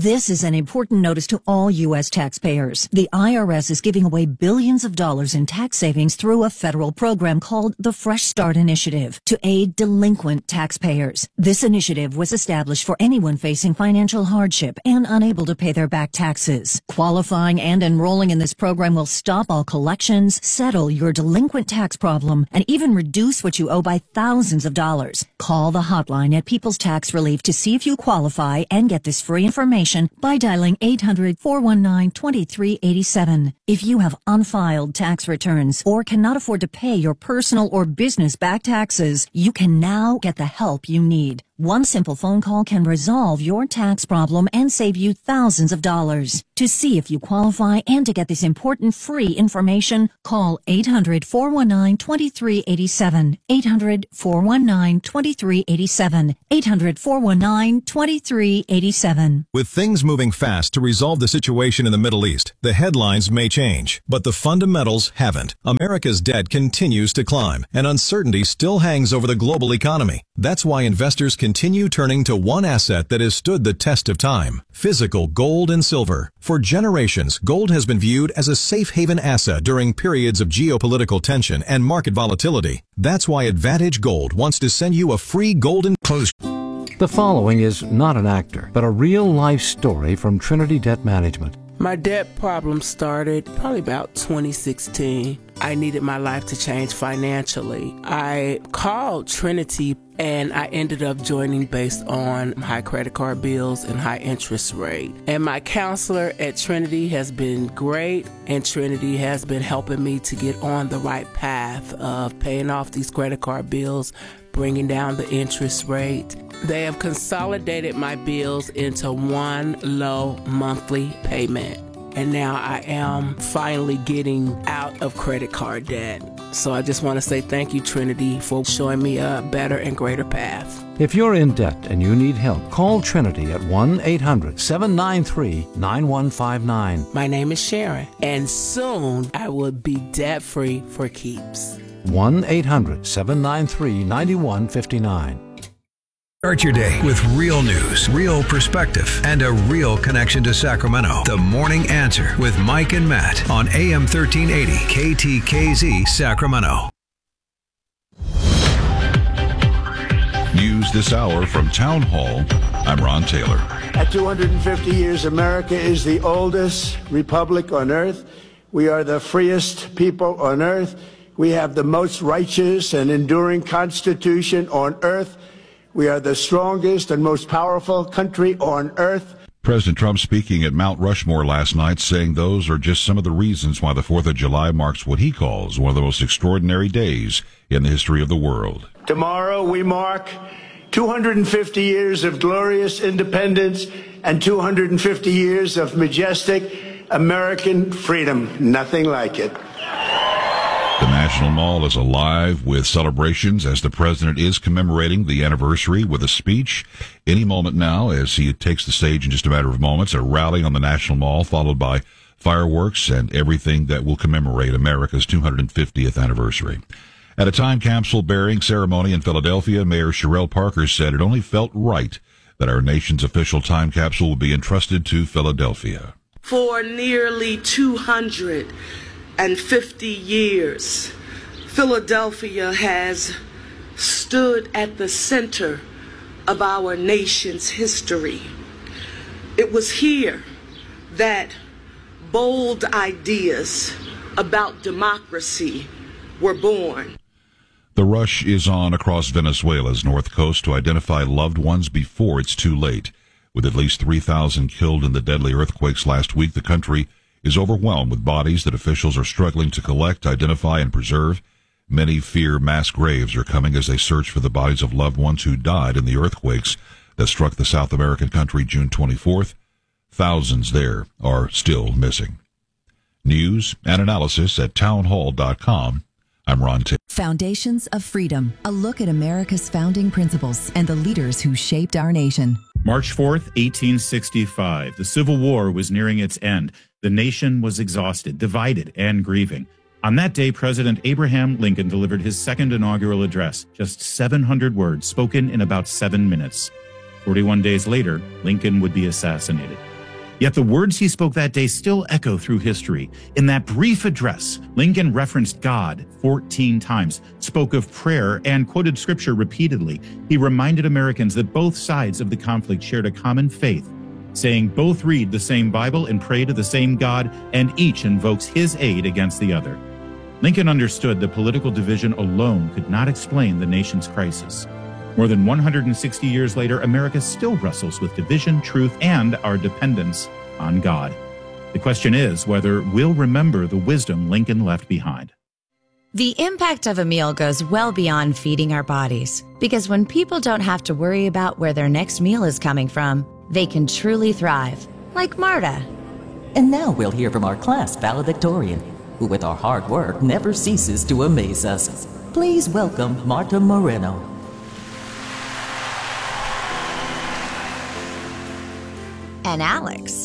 This is an important notice to all U.S. taxpayers. The IRS is giving away billions of dollars in tax savings through a federal program called the Fresh Start Initiative to aid delinquent taxpayers. This initiative was established for anyone facing financial hardship and unable to pay their back taxes. Qualifying and enrolling in this program will stop all collections, settle your delinquent tax problem, and even reduce what you owe by thousands of dollars. Call the hotline at People's Tax Relief to see if you qualify and get this free information by dialing 800-419-2387. If you have unfiled tax returns or cannot afford to pay your personal or business back taxes, you can now get the help you need. One simple phone call can resolve your tax problem and save you thousands of dollars. To see if you qualify and to get this important free information, call 800-419-2387. 800-419-2387. 800-419-2387. With things moving fast to resolve the situation in the Middle East, the headlines may change, but the fundamentals haven't. America's debt continues to climb, and uncertainty still hangs over the global economy. That's why investors continue turning to one asset that has stood the test of time: physical gold and silver. For generations, gold has been viewed as a safe haven asset during periods of geopolitical tension and market volatility. That's why Advantage Gold wants to send you a free golden close. The following is not an actor, but a real-life story from Trinity Debt Management. My debt problem started probably about 2016. I needed my life to change financially. I called Trinity and I ended up joining based on high credit card bills and high interest rate. And my counselor at Trinity has been great, and Trinity has been helping me to get on the right path of paying off these credit card bills, bringing down the interest rate. They have consolidated my bills into one low monthly payment. And now I am finally getting out of credit card debt. So I just want to say thank you, Trinity, for showing me a better and greater path. If you're in debt and you need help, call Trinity at 1-800-793-9159. My name is Sharon, and soon I will be debt-free for keeps. 1-800-793-9159. Start your day with real news, real perspective, and a real connection to Sacramento. The Morning Answer with Mike and Matt on AM 1380 KTKZ Sacramento. News this hour from Town Hall. I'm Ron Taylor. At 250 years, America is the oldest republic on earth. We are the freest people on earth. We have the most righteous and enduring Constitution on earth. We are the strongest and most powerful country on earth. President Trump speaking at Mount Rushmore last night, saying those are just some of the reasons why the 4th of July marks what he calls one of the most extraordinary days in the history of the world. Tomorrow we mark 250 years of glorious independence and 250 years of majestic American freedom. Nothing like it. The National Mall is alive with celebrations as the president is commemorating the anniversary with a speech. Any moment now, as he takes the stage in just a matter of moments, a rally on the National Mall followed by fireworks and everything that will commemorate America's 250th anniversary. At a time capsule bearing ceremony in Philadelphia, Mayor Sherelle Parker said it only felt right that our nation's official time capsule would be entrusted to Philadelphia. For nearly 250 years, Philadelphia has stood at the center of our nation's history. It was here that bold ideas about democracy were born. The rush is on across Venezuela's north coast to identify loved ones before it's too late. With at least 3,000 killed in the deadly earthquakes last week, the country is overwhelmed with bodies that officials are struggling to collect, identify, and preserve. Many fear mass graves are coming as they search for the bodies of loved ones who died in the earthquakes that struck the South American country June 24th. Thousands there are still missing. News and analysis at townhall.com. I'm Ron Taylor. Foundations of Freedom, a look at America's founding principles and the leaders who shaped our nation. March 4th, 1865. The Civil War was nearing its end. The nation was exhausted, divided, and grieving. On that day, President Abraham Lincoln delivered his second inaugural address, just 700 words spoken in about 7 minutes. 41 days later, Lincoln would be assassinated. Yet the words he spoke that day still echo through history. In that brief address, Lincoln referenced God 14 times, spoke of prayer, and quoted scripture repeatedly. He reminded Americans that both sides of the conflict shared a common faith, saying both read the same Bible and pray to the same God, and each invokes his aid against the other. Lincoln understood that political division alone could not explain the nation's crisis. More than 160 years later, America still wrestles with division, truth, and our dependence on God. The question is whether we'll remember the wisdom Lincoln left behind. The impact of a meal goes well beyond feeding our bodies, because when people don't have to worry about where their next meal is coming from, they can truly thrive, like Marta. And now we'll hear from our class valedictorian, who with our hard work never ceases to amaze us. Please welcome Marta Moreno. And Alex.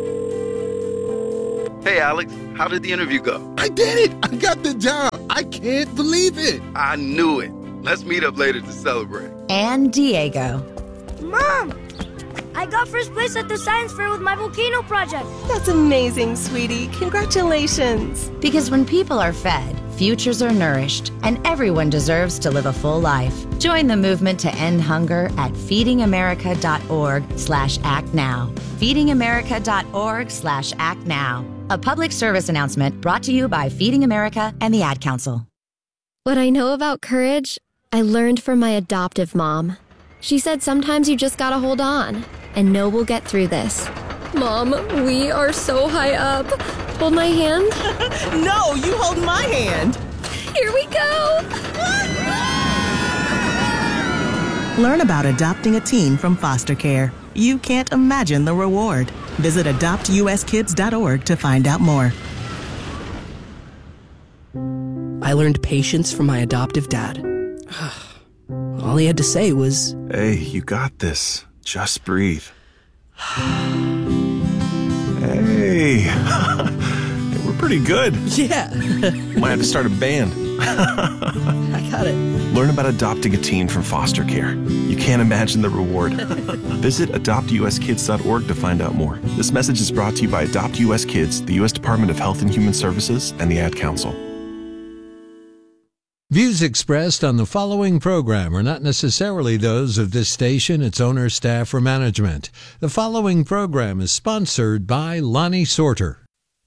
Hey, Alex, how did the interview go? I did it! I got the job! I can't believe it! I knew it. Let's meet up later to celebrate. And Diego. Mom! I got first place at the science fair with my volcano project. That's amazing, sweetie. Congratulations. Because when people are fed, futures are nourished, and everyone deserves to live a full life. Join the movement to end hunger at feedingamerica.org/actnow. feedingamerica.org/actnow. A public service announcement brought to you by Feeding America and the Ad Council. What I know about courage, I learned from my adoptive mom. She said sometimes you just gotta hold on and know we'll get through this. Mom, we are so high up. Hold my hand. No, you hold my hand. Here we go. Learn about adopting a teen from foster care. You can't imagine the reward. Visit adoptuskids.org to find out more. I learned patience from my adoptive dad. All he had to say was, "Hey, you got this. Just breathe." Hey, we're pretty good. Yeah. Might have to start a band. I got it. Learn about adopting a teen from foster care. You can't imagine the reward. Visit adoptuskids.org to find out more. This message is brought to you by Adopt US Kids, the U.S. Department of Health and Human Services, and the Ad Council. Views expressed on the following program are not necessarily those of this station, its owner, staff, or management. The following program is sponsored by Lonnie Sorter.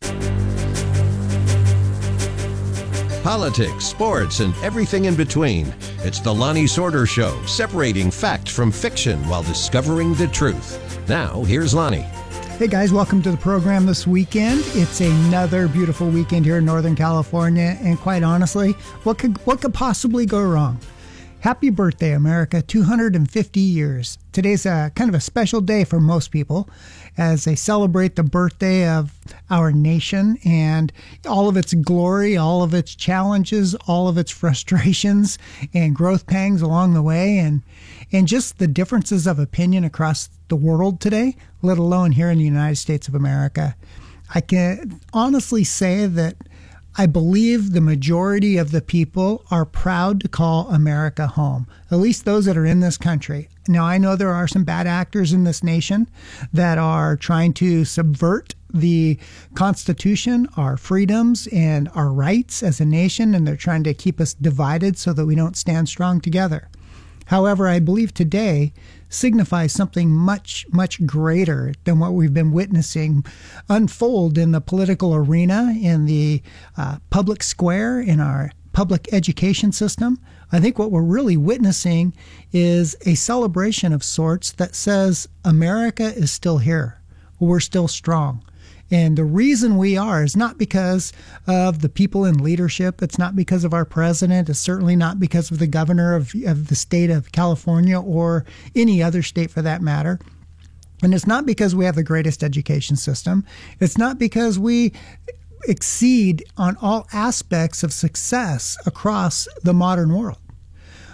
Politics, sports, and everything in between. It's the Lonnie Sorter Show, separating fact from fiction while discovering the truth. Now, here's Lonnie. Hey guys, welcome to the program this weekend. It's another beautiful weekend here in Northern California, and quite honestly, what could possibly go wrong? Happy birthday, America, 250 years. Today's kind of a special day for most people as they celebrate the birthday of our nation and all of its glory, all of its challenges, all of its frustrations and growth pangs along the way, and just the differences of opinion across the world today, let alone here in the United States of America. I can honestly say that I believe the majority of the people are proud to call America home, at least those that are in this country. Now, I know there are some bad actors in this nation that are trying to subvert the Constitution, our freedoms, and our rights as a nation, and they're trying to keep us divided so that we don't stand strong together. However, I believe today signifies something much, much greater than what we've been witnessing unfold in the political arena, in the public square, in our public education system. I think what we're really witnessing is a celebration of sorts that says America is still here. We're still strong. And the reason we are is not because of the people in leadership. It's not because of our president. It's certainly not because of the governor of the state of California or any other state for that matter. And it's not because we have the greatest education system. It's not because we exceed on all aspects of success across the modern world.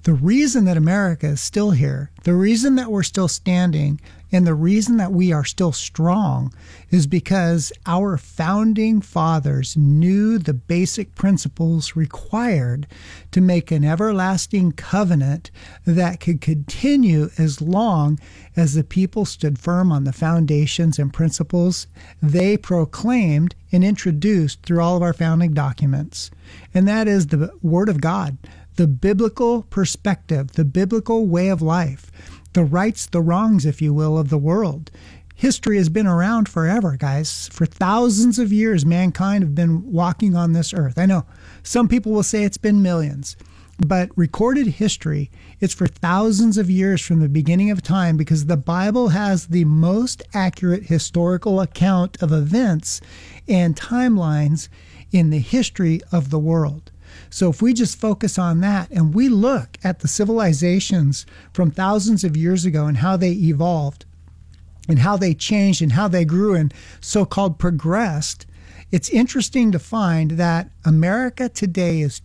The reason that America is still here, the reason that we're still standing, and the reason that we are still strong is because our founding fathers knew the basic principles required to make an everlasting covenant that could continue as long as the people stood firm on the foundations and principles they proclaimed and introduced through all of our founding documents. And that is the Word of God, the biblical perspective, the biblical way of life, the rights, the wrongs, if you will, of the world. History has been around forever, guys. For thousands of years, mankind have been walking on this earth. I know some people will say it's been millions, but recorded history, it's for thousands of years from the beginning of time, because the Bible has the most accurate historical account of events and timelines in the history of the world. So if we just focus on that and we look at the civilizations from thousands of years ago and how they evolved and how they changed and how they grew and so-called progressed, it's interesting to find that America today is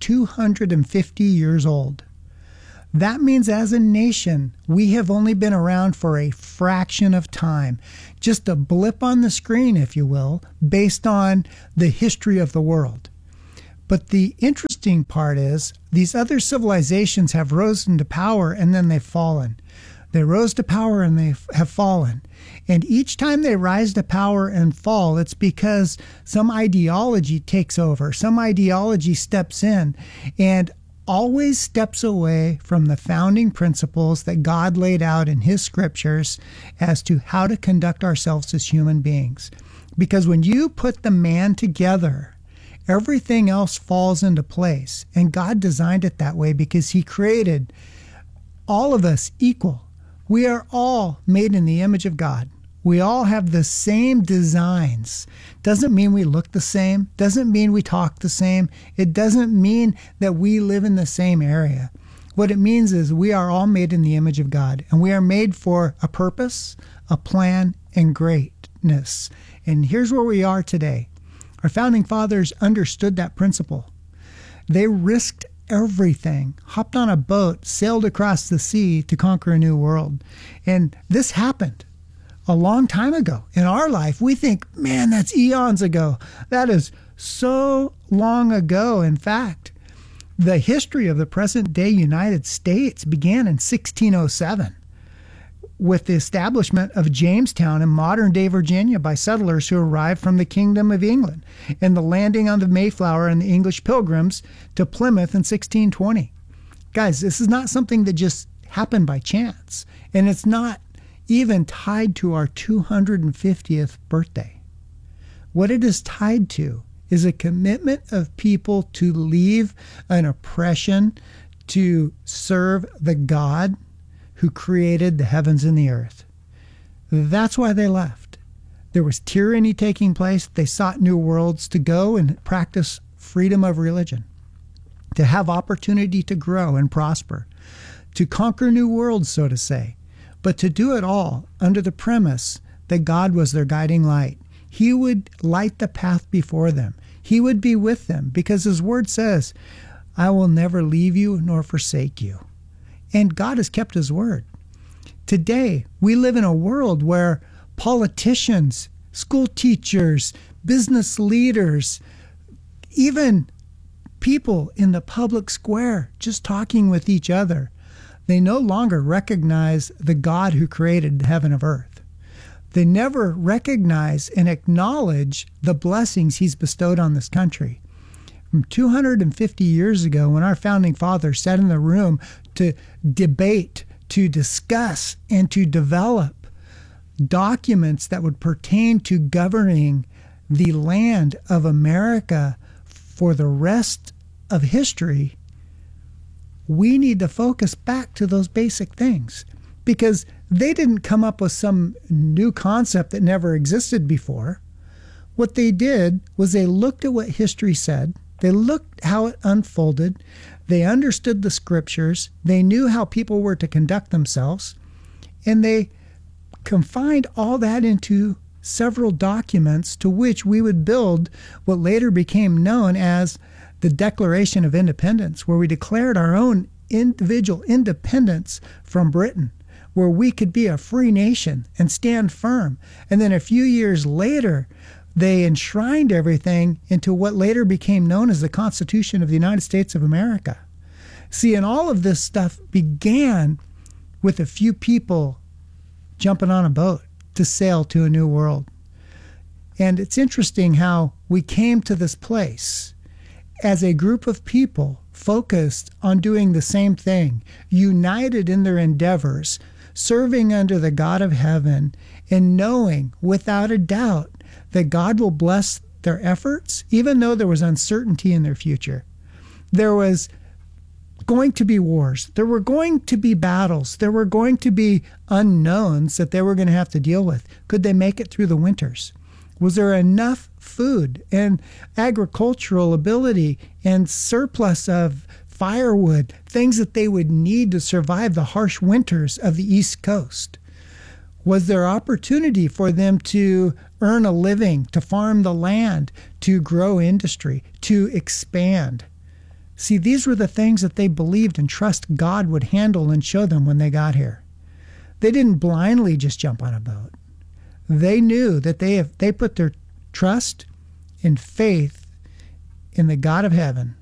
250 years old. That means as a nation, we have only been around for a fraction of time, just a blip on the screen, if you will, based on the history of the world. But the interesting part is these other civilizations have risen to power and then they've fallen. They rose to power and they have fallen. And each time they rise to power and fall, it's because some ideology takes over. Some ideology steps in and always steps away from the founding principles that God laid out in His scriptures as to how to conduct ourselves as human beings. Because when you put the man together, everything else falls into place. And God designed it that way because He created all of us equal. We are all made in the image of God. We all have the same designs. Doesn't mean we look the same. Doesn't mean we talk the same. It doesn't mean that we live in the same area. What it means is we are all made in the image of God. And we are made for a purpose, a plan, and greatness. And here's where we are today. Our founding fathers understood that principle. They risked everything, hopped on a boat, sailed across the sea to conquer a new world. And this happened a long time ago. In our life, we think, man, that's eons ago. That is so long ago. In fact, the history of the present-day United States began in 1607. With the establishment of Jamestown in modern-day Virginia by settlers who arrived from the Kingdom of England, and the landing on the Mayflower and the English Pilgrims to Plymouth in 1620. Guys, this is not something that just happened by chance, and it's not even tied to our 250th birthday. What it is tied to is a commitment of people to leave an oppression to serve the God who created the heavens and the earth. That's why they left. There was tyranny taking place. They sought new worlds to go and practice freedom of religion, to have opportunity to grow and prosper, to conquer new worlds, so to say, but to do it all under the premise that God was their guiding light. He would light the path before them. He would be with them because His word says, I will never leave you nor forsake you. And God has kept His word. Today, we live in a world where politicians, school teachers, business leaders, even people in the public square just talking with each other, they no longer recognize the God who created heaven and earth. They never recognize and acknowledge the blessings He's bestowed on this country. From 250 years ago, when our founding fathers sat in the room to debate, to discuss, and to develop documents that would pertain to governing the land of America for the rest of history, we need to focus back to those basic things, because they didn't come up with some new concept that never existed before. What they did was they looked at what history said. They looked how it unfolded. They understood the scriptures. They knew how people were to conduct themselves. And they confined all that into several documents to which we would build what later became known as the Declaration of Independence, where we declared our own individual independence from Britain, where we could be a free nation and stand firm. And then a few years later, they enshrined everything into what later became known as the Constitution of the United States of America. See, and all of this stuff began with a few people jumping on a boat to sail to a new world. And it's interesting how we came to this place as a group of people focused on doing the same thing, united in their endeavors, serving under the God of heaven, and knowing without a doubt that God will bless their efforts, even though there was uncertainty in their future. There was going to be wars. There were going to be battles. There were going to be unknowns that they were going to have to deal with. Could they make it through the winters? Was there enough food and agricultural ability and surplus of firewood, things that they would need to survive the harsh winters of the East Coast? Was there opportunity for them to earn a living, to farm the land, to grow industry, to expand? See, these were the things that they believed and trust God would handle and show them when they got here. They didn't blindly just jump on a boat. They knew that they put their trust and faith in the God of heaven,